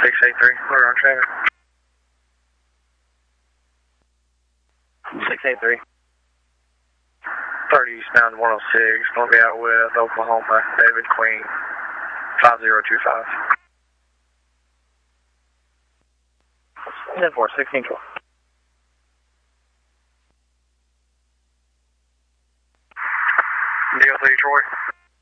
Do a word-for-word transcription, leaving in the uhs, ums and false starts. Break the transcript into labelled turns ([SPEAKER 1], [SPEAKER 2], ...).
[SPEAKER 1] six eight three, we're on traffic.
[SPEAKER 2] six eight three.
[SPEAKER 1] thirty eastbound one oh six, going to be out with Oklahoma, David Queen, five zero two five.
[SPEAKER 2] ten four, sixteen twelve.
[SPEAKER 1] D O three Troy.